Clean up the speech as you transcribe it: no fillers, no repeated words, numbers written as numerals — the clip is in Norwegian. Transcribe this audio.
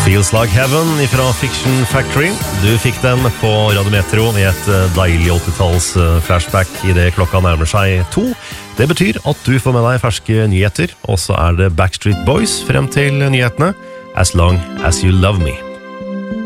Feels Like Heaven fra Fiction Factory. Du fikk den på Radio Metro i et deilig 80-talls flashback i det klokka nærmer seg 2. Det betyr at du får med deg ferske nyheter, og så er det Backstreet Boys frem til nyhetene. As Long As You Love Me.